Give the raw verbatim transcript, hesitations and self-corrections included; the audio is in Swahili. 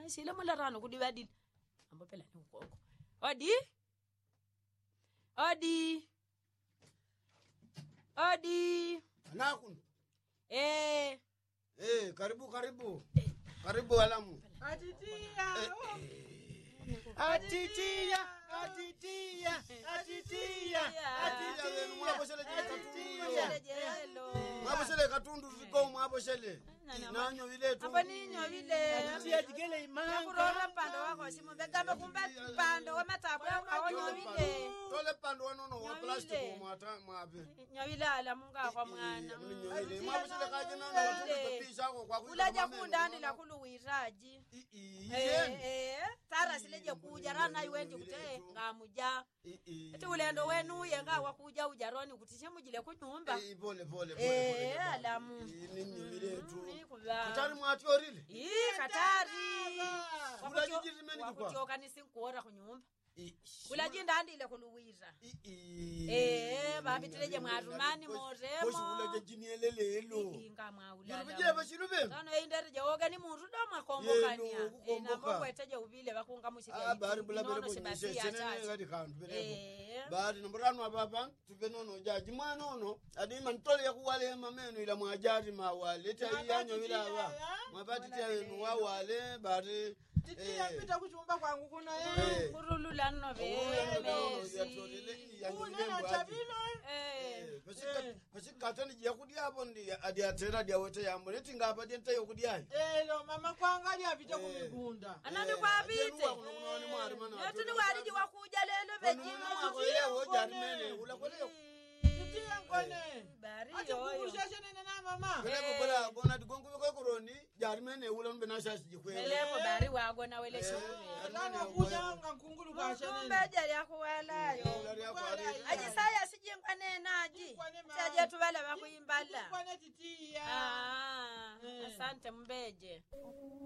sile molarano kudibadile ambo phela ni ugogo odi odi odi Naku eh eh karibu karibu karibu Alamu Atitia Atitia Atitia Atitia Atitia mwabo shele katundu mwabo shele katundu ziko mwabo shele nanyo vile tu hapo ninyo vile Atitia jigele imanga kurora pando wako simu begamba kumba pando wa matapo aonyo vile tole pando wanono wa plastic mwata mwabe nyovile ala munga kwa mwana mwabo shele kaje nano tupisha kwa kwa ulaja kundani la kuluwiraji eh eh tara sileje kuja rana iwendi kute ngamuja ati ulendo wenu yenga wakuja ujaroni kutishe mujile kunyumba eh pole pole pole eh Alamu ninyo vile tu Nikuba. katari mwatiorile Ii katari Ulajijirimeni kwa wakuchoka nisinkuora kunyumba ulajinda andile kuluwira eh eh babitileje mwarumani moremo koshi ulaje jinielelelo inga mwaulala yirubije bashirube tano indereje oga ni muntu do makombokania Yelo, kukomboka. ina mokweteje ubile bakunga mushike ah bari bula bere bonyeshe senene ngadi kantu berebo eh bari nombrano ababa tubenono jaji mwanono adima ntole yakuwale mameno ila mwajari mawale tayanyo wilaba mwabati tayenu wawale bari Titia pita kuchumba kwangu kuna yeye kurulula no besi Kuna chabilo eh pasikatani jia kudiabo ndi adiatera diawete yambo neti ngapa diente yokudiayi Elo mama kwanga ali apita kumigunda anani kwa bite yetu ni waliji wakuja lelo bejino Titia ngone bari Ati yoyo kukushashe nene na mama Kelebo bora bona digongo ko koroni jarmene ula mbe na shashi jikwele Eleko bari wago na wele shukuru Lana kuja nga nkungulu kashe nene Mbeja lyakuwalayo ajisaya sijingwa nenaji chaje tubala bakuimbala Kwa ne titia ah asante mbeje